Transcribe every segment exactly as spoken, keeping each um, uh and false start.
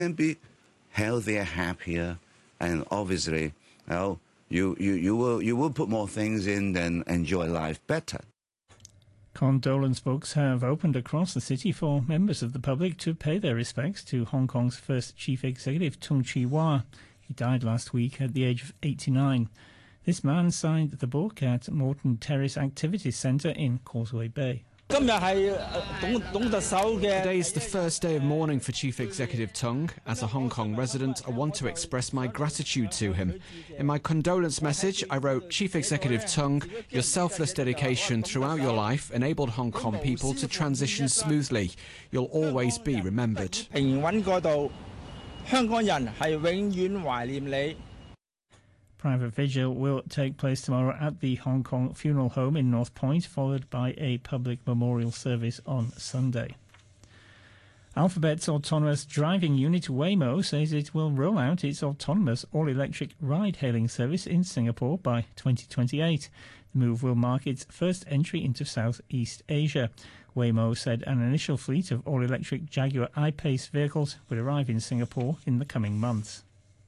And be healthier, happier, and obviously, well, you, you, you, will, you will put more things in and enjoy life better. Condolence books have opened across the city for members of the public to pay their respects to Hong Kong's first chief executive, Tung Chee-hwa. He died last week at the age of eighty-nine. This man signed the book at Morton Terrace Activities Centre in Causeway Bay. Today is the first day of mourning for Chief Executive Tung. As a Hong Kong resident, I want to express my gratitude to him. In my condolence message, I wrote, Chief Executive Tung, your selfless dedication throughout your life enabled Hong Kong people to transition smoothly. You'll always be remembered. Private vigil will take place tomorrow at the Hong Kong Funeral Home in North Point, followed by a public memorial service on Sunday. Alphabet's autonomous driving unit Waymo says it will roll out its autonomous all-electric ride-hailing service in Singapore by twenty twenty-eight. The move will mark its first entry into Southeast Asia. Waymo said an initial fleet of all-electric Jaguar I-Pace vehicles would arrive in Singapore in the coming months.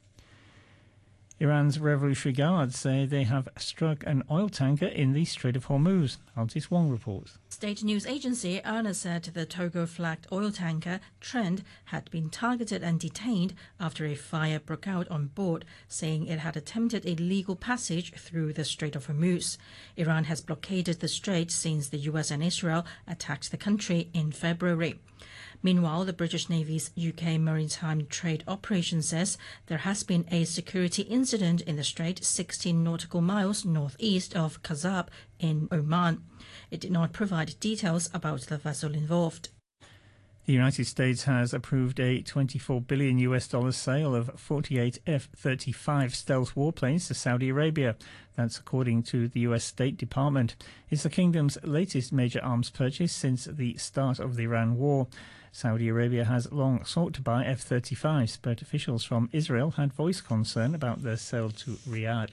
Iran's Revolutionary Guards say they have struck an oil tanker in the Strait of Hormuz. Altis Wong reports. State news agency I R N A said the Togo-flagged oil tanker Trend had been targeted and detained after a fire broke out on board, saying it had attempted a legal passage through the Strait of Hormuz. Iran has blockaded the strait since the U S and Israel attacked the country in February. Meanwhile, the British Navy's U K Maritime Trade Operation says there has been a security incident in the strait sixteen nautical miles northeast of Kazab in Oman. It did not provide details about the vessel involved. The United States has approved a twenty-four billion U S dollar sale of forty-eight F thirty-five stealth warplanes to Saudi Arabia. That's according to the U S State Department. It's the kingdom's latest major arms purchase since the start of the Iran war. Saudi Arabia has long sought to buy F thirty-fives, but officials from Israel had voiced concern about their sale to Riyadh.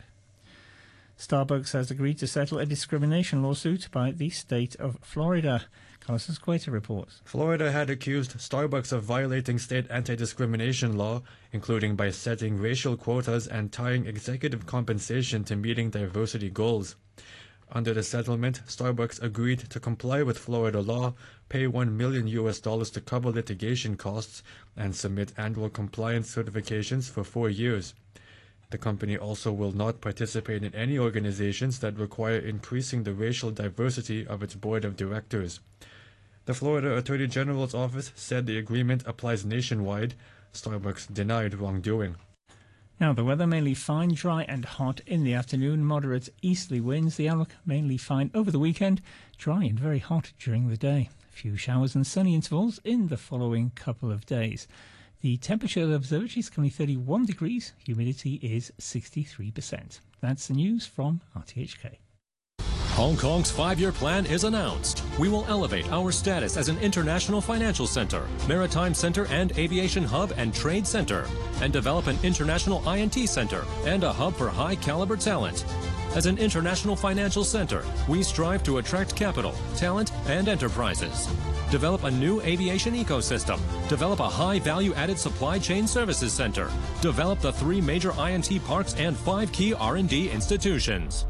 Starbucks has agreed to settle a discrimination lawsuit by the state of Florida. Carlos Escueta reports. Florida had accused Starbucks of violating state anti-discrimination law, including by setting racial quotas and tying executive compensation to meeting diversity goals. Under the settlement, Starbucks agreed to comply with Florida law, pay one million U S dollars to cover litigation costs, and submit annual compliance certifications for four years. The company also will not participate in any organizations that require increasing the racial diversity of its board of directors. The Florida Attorney General's office said the agreement applies nationwide. Starbucks denied wrongdoing. Now the weather, mainly fine, dry and hot in the afternoon, moderate easterly winds. The outlook mainly fine over the weekend, dry and very hot during the day. A few showers and sunny intervals in the following couple of days. The temperature at the observatory is currently thirty-one degrees, humidity is sixty-three percent. That's the news from R T H K. Hong Kong's five-year plan is announced. We will elevate our status as an international financial center, maritime center and aviation hub and trade center, and develop an international I and T center and a hub for high-caliber talent. As an international financial center, we strive to attract capital, talent, and enterprises. Develop a new aviation ecosystem. Develop a high-value-added supply chain services center. Develop the three major I and T parks and five key R and D institutions.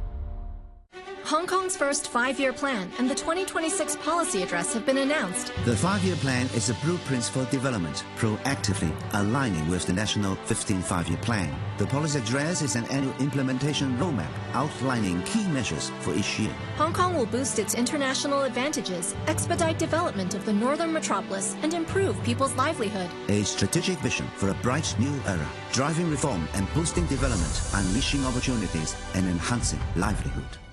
Hong Kong's first five-year plan and the twenty twenty-six policy address have been announced. The five-year plan is a blueprint for development, proactively aligning with the national fifteen five-year plan. The policy address is an annual implementation roadmap outlining key measures for each year. Hong Kong will boost its international advantages, expedite development of the northern metropolis, and improve people's livelihood. A strategic vision for a bright new era, driving reform and boosting development, unleashing opportunities and enhancing livelihood.